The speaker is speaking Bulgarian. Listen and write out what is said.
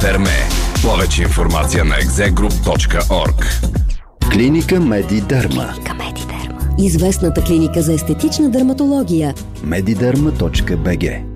Терме. Повече информация на exegroup.org. Клиника Медидерма. Известната клиника за естетична дерматология. Mediderma.bg